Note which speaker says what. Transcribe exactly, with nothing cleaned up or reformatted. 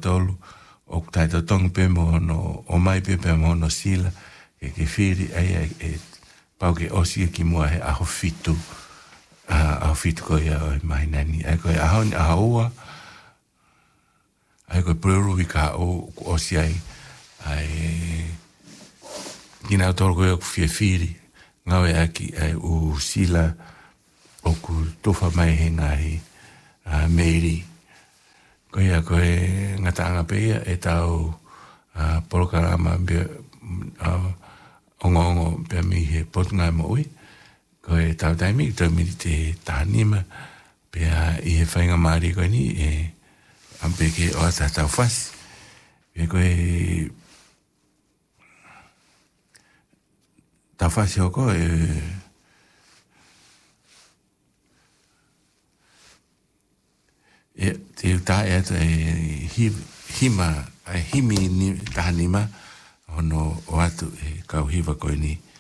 Speaker 1: tolu o tai to tong pe mo no o mai pe pe mo no sila ke ke firi ai e pau ke osi ki mo e a fitu a a fitu ko ya mai nani ai ko a hon a ua ai ko pro ka o osi ai ai kina tolu ko fi firi ngawe aki ai u sila o ku tofa mai he ngai a meiri ko ia ko e ngatanga pe e tau a programa be a ongo ongo pe mi he potnga mo ui ko e tau taimi to mi te tanima pe a i he whainga maari ko ni e ampe ke o ata tau fasi e ko e tau fasi o ko e e te uta e ata e hima, e himi ni tahanima ono o atu e kau hiwa koe ni